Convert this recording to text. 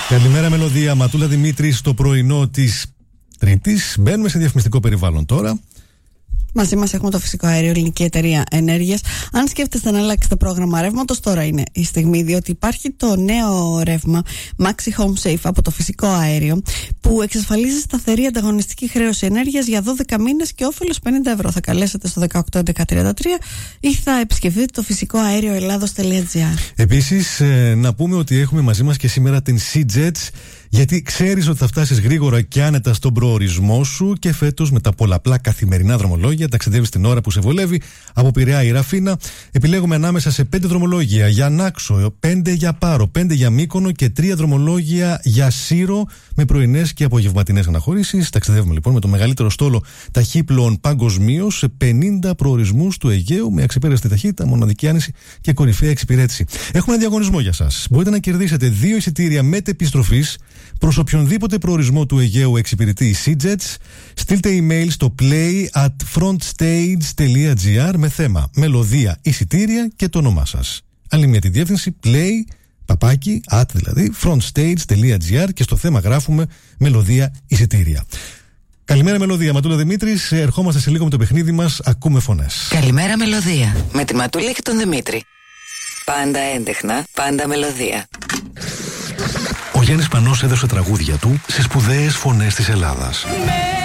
Καλημέρα, Μελωδία. Ματούλα Δημήτρη, στο πρωινό της Τρίτης. Μπαίνουμε σε διαφημιστικό περιβάλλον τώρα. Μαζί μας έχουμε το Φυσικό Αέριο, Ελληνική Εταιρεία Ενέργειας. Αν σκέφτεστε να αλλάξετε πρόγραμμα ρεύματος, τώρα είναι η στιγμή, διότι υπάρχει το νέο ρεύμα Maxi Home Safe από το Φυσικό Αέριο, που εξασφαλίζει σταθερή ανταγωνιστική χρέωση ενέργειας για 12 μήνες και όφελος 50 ευρώ. Θα καλέσετε στο 18133 ή θα επισκεφτείτε το φυσικοαέρioελλάδος.gr. Επίσης, να πούμε ότι έχουμε μαζί μας και σήμερα την SeaJets, γιατί ξέρεις ότι θα φτάσεις γρήγορα και άνετα στον προορισμό σου και φέτος με τα πολλαπλά καθημερινά δρομολόγια ταξιδεύεις την ώρα που σε βολεύει. Από Πειραιά ή Ραφίνα επιλέγουμε ανάμεσα σε 5 δρομολόγια για Νάξο, 5 για Πάρο, 5 για Μύκονο και 3 δρομολόγια για Σύρο με πρωινές και απογευματινές αναχωρήσεις. Ταξιδεύουμε λοιπόν με το μεγαλύτερο στόλο ταχύπλοων παγκοσμίως σε 50 προορισμούς του Αιγαίου με αξιπέραστη ταχύτητα, μοναδική άνεση και κορυφαία εξυπηρέτηση. Έχουμε ένα διαγωνισμό για σας. Μπορείτε να κερδίσετε 2 εισιτήρια μετεπιστροφής προς οποιονδήποτε προορισμό του Αιγαίου εξυπηρετεί η SeaJets. Στείλτε email στο play@frontstage.gr με θέμα μελωδία, εισιτήρια και το όνομά σας. Άλλη μια τη διεύθυνση frontstage.gr και στο θέμα γράφουμε μελωδία, εισιτήρια. Καλημέρα, Μελωδία. Ματούλα Δημήτρης. Ερχόμαστε σε λίγο με το παιχνίδι μας. Ακούμε φωνές. Καλημέρα, Μελωδία. Με τη Ματούλα και τον Δημήτρη. Πάντα έντεχνα, πάντα μελωδία. Ο Γιάννης Πανός έδωσε τραγούδια του σε σπουδαίες φωνές της Ελλάδας.